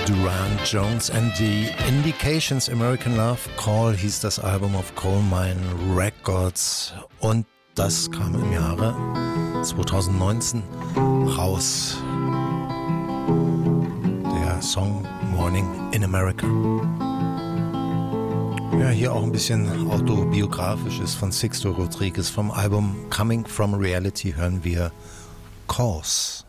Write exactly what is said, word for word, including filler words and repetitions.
Durand Jones and the Indications, American Love Call hieß das Album auf Coal Mine Records und das kam im Jahre zwanzig neunzehn raus. Der Song Morning in America. Ja, hier auch ein bisschen autobiografisches von Sixto Rodriguez vom Album Coming from Reality hören wir Cause.